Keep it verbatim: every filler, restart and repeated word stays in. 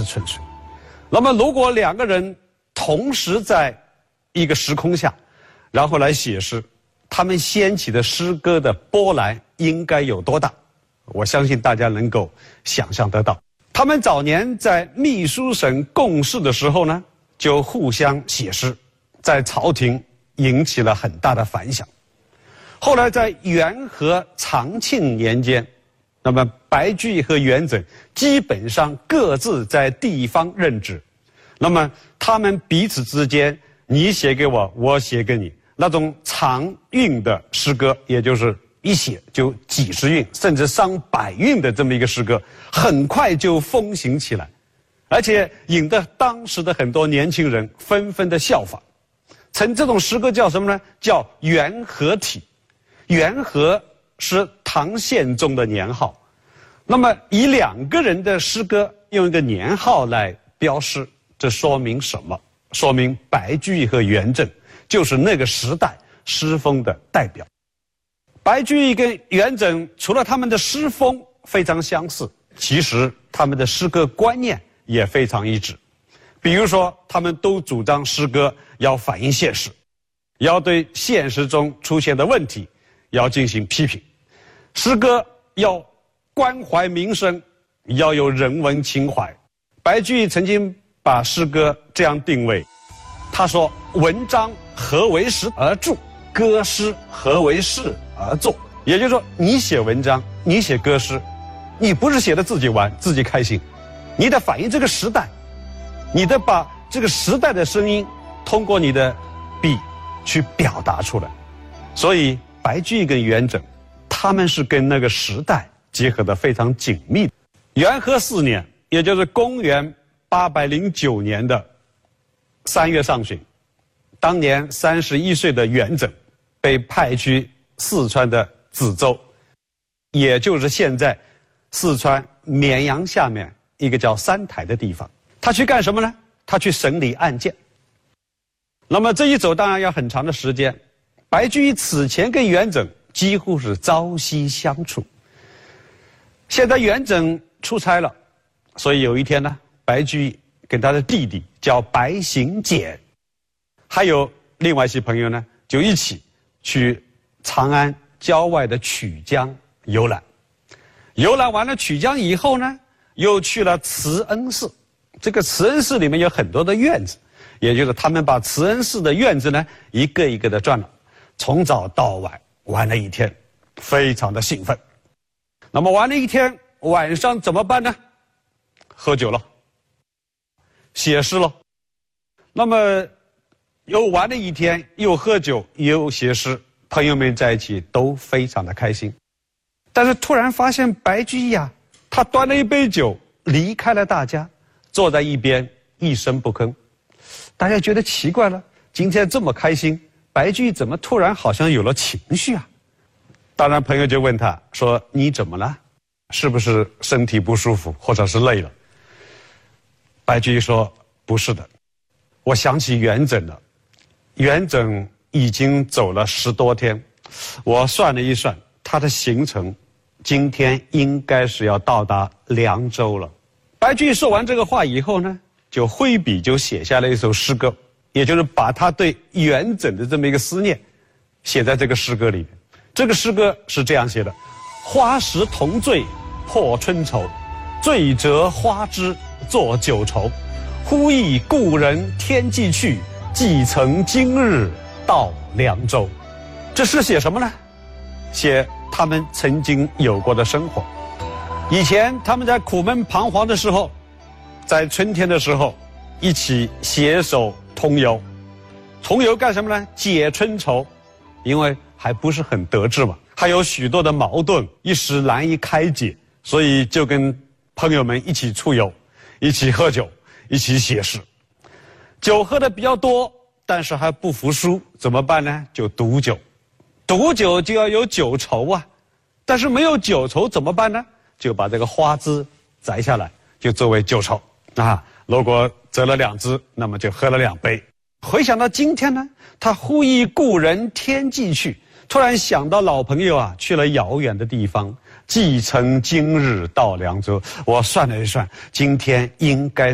纯粹。那么如果两个人同时在一个时空下，然后来写诗，他们掀起的诗歌的波澜应该有多大？我相信大家能够想象得到。他们早年在秘书省共事的时候呢，就互相写诗，在朝廷引起了很大的反响。后来在元和长庆年间，那么白居易和元稹基本上各自在地方任职，那么他们彼此之间，你写给我，我写给你，那种长韵的诗歌，也就是一写就几十韵甚至上百韵的这么一个诗歌，很快就风行起来，而且引得当时的很多年轻人纷纷的效仿。称这种诗歌叫什么呢？叫元和体。元和是唐宪宗的年号，那么以两个人的诗歌用一个年号来标示，这说明什么？说明白居易和元稹就是那个时代诗风的代表。白居易跟元稹除了他们的诗风非常相似，其实他们的诗歌观念也非常一致。比如说，他们都主张诗歌要反映现实，要对现实中出现的问题要进行批评，诗歌要关怀民生，要有人文情怀。白居易曾经把诗歌这样定位，他说：文章何为时而著，歌诗何为事而作。也就是说，你写文章，你写歌诗，你不是写的自己玩自己开心，你得反映这个时代，你得把这个时代的声音通过你的笔去表达出来。所以白居易跟元稹，他们是跟那个时代结合得非常紧密。元和四年，也就是公元八百零九年的三月上旬，当年三十一岁的元稹被派去四川的梓州，也就是现在四川绵阳下面一个叫三台的地方。他去干什么呢？他去审理案件。那么这一走当然要很长的时间。白居易此前跟元稹几乎是朝夕相处。现在元稹出差了，所以有一天呢，白居易跟他的弟弟叫白行简，还有另外一些朋友呢，就一起去长安郊外的曲江游览。游览完了曲江以后呢，又去了慈恩寺。这个慈恩寺里面有很多的院子，也就是他们把慈恩寺的院子呢一个一个的转了，从早到晚玩了一天，非常的兴奋。那么玩了一天，晚上怎么办呢？喝酒了，写诗了。那么又玩了一天，又喝酒又写诗，朋友们在一起都非常的开心。但是突然发现白居易啊，他端了一杯酒离开了大家，坐在一边一声不吭。大家觉得奇怪了，今天这么开心，白居易怎么突然好像有了情绪啊？当然朋友就问他说，你怎么了？是不是身体不舒服或者是累了？白居易说，不是的，我想起元稹了。元稹已经走了十多天，我算了一算他的行程，今天应该是要到达凉州了。白居易说完这个话以后呢，就挥笔就写下了一首诗歌，也就是把他对元稹的这么一个思念写在这个诗歌里面。这个诗歌是这样写的：花时同醉破春愁，醉折花枝作酒愁。忽忆故人天际去，既曾今日到凉州。这诗写什么呢？写他们曾经有过的生活。以前他们在苦闷彷徨的时候，在春天的时候一起携手同游。同游干什么呢？解春愁，因为还不是很得志嘛，还有许多的矛盾一时难以开解，所以就跟朋友们一起出游，一起喝酒，一起写诗。酒喝的比较多，但是还不服输，怎么办呢？就赌酒。赌酒就要有酒愁啊，但是没有酒愁怎么办呢？就把这个花枝摘下来，就作为酒愁啊。如果折了两枝，那么就喝了两杯。回想到今天呢，他忽忆故人天际去，突然想到老朋友啊，去了遥远的地方，既曾今日到凉州。我算了一算，今天应该